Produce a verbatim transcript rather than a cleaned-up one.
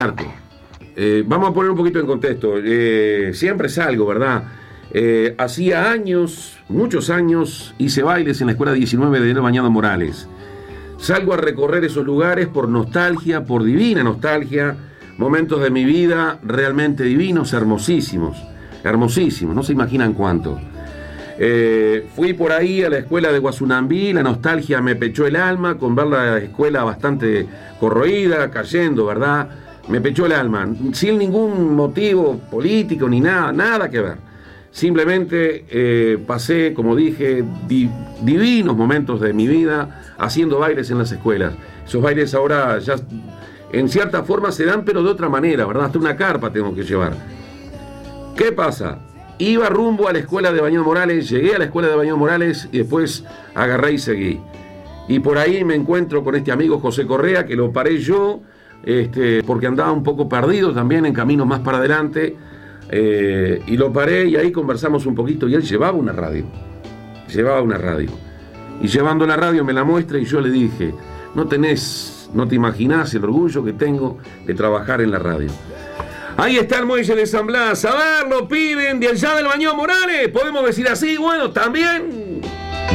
Marco. Eh, vamos a poner un poquito en contexto. Eh, siempre salgo, ¿verdad? Eh, hacía años, muchos años, hice bailes en la escuela diecinueve de enero Bañado Morales. Salgo a recorrer esos lugares por nostalgia, por divina nostalgia, momentos de mi vida realmente divinos, hermosísimos, hermosísimos, no se imaginan cuánto. Eh, fui por ahí a la escuela de Guazunambí, la nostalgia me pechó el alma con ver la escuela bastante corroída, cayendo, ¿verdad? Me pechó el alma, sin ningún motivo político ni nada, nada que ver. Simplemente eh, pasé, como dije, di, divinos momentos de mi vida haciendo bailes en las escuelas. Esos bailes ahora ya en cierta forma se dan, pero de otra manera, ¿verdad? Hasta una carpa tengo que llevar. ¿Qué pasa? Iba rumbo a la escuela de Bañado Morales, llegué a la escuela de Bañado Morales y después agarré y seguí. Y por ahí me encuentro con este amigo José Correa, que lo paré yo, este, porque andaba un poco perdido también en caminos más para adelante. Eh, y lo paré y ahí conversamos un poquito y él llevaba una radio, llevaba una radio y llevando la radio me la muestra y yo le dije, no tenés, no te imaginás el orgullo que tengo de trabajar en la radio. Ahí está el muelle de San Blas, a ver, lo piden de allá del Bañado Morales, podemos decir así, bueno, también